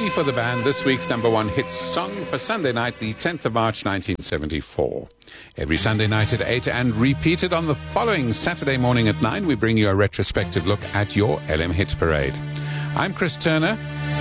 Ready for the Band, this week's number one hit song for Sunday night, the 10th of March, 1974. Every Sunday night at 8 and repeated on the following Saturday morning at 9, we bring you a retrospective look at your LM Hits Parade. I'm Chris Turner.